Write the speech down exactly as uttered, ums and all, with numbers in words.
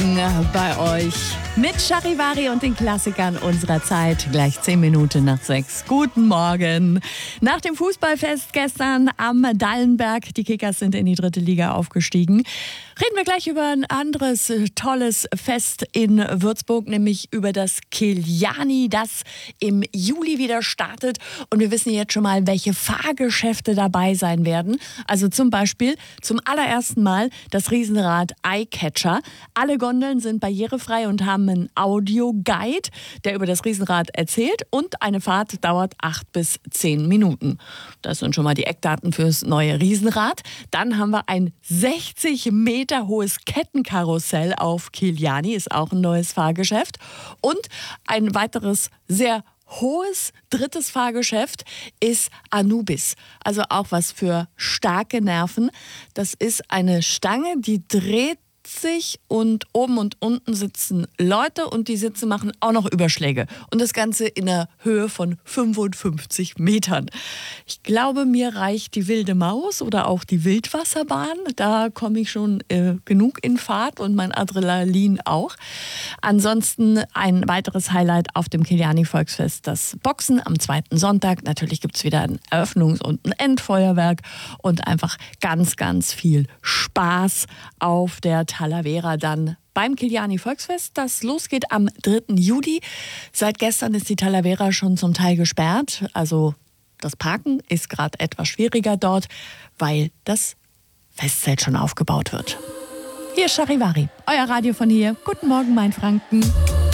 Morgen bei euch mit Charivari und den Klassikern unserer Zeit. Gleich zehn Minuten nach sechs. Guten Morgen. Nach dem Fußballfest gestern am Dallenberg, die Kickers sind in die dritte Liga aufgestiegen, reden wir gleich über ein anderes tolles Fest in Würzburg, nämlich über das Kiliani, das im Juli wieder startet. Und wir wissen jetzt schon mal, welche Fahrgeschäfte dabei sein werden. Also zum Beispiel zum allerersten Mal das Riesenrad Eyecatcher. Alle Gondeln sind barrierefrei und haben einen Audioguide, der über das Riesenrad erzählt, und eine Fahrt dauert acht bis zehn Minuten. Das sind schon mal die Eckdaten fürs neue Riesenrad. Dann haben wir ein sechzig Meter hohes Kettenkarussell auf Kiliani, ist auch ein neues Fahrgeschäft. Und ein weiteres sehr hohes drittes Fahrgeschäft ist Anubis, also auch was für starke Nerven. Das ist eine Stange, die dreht sich und oben und unten sitzen Leute und die Sitze machen auch noch Überschläge. Und das Ganze in einer Höhe von fünfundfünfzig Metern. Ich glaube, mir reicht die wilde Maus oder auch die Wildwasserbahn. Da komme ich schon äh, genug in Fahrt und mein Adrenalin auch. Ansonsten ein weiteres Highlight auf dem Kiliani Volksfest, das Boxen am zweiten Sonntag. Natürlich gibt es wieder ein Eröffnungs- und ein Endfeuerwerk und einfach ganz, ganz viel Spaß auf der Talavera dann beim Kiliani Volksfest, das losgeht am dritten Juli. Seit gestern ist die Talavera schon zum Teil gesperrt. Also das Parken ist gerade etwas schwieriger dort, weil das Festzelt schon aufgebaut wird. Hier ist Charivari, euer Radio von hier. Guten Morgen, mein Franken.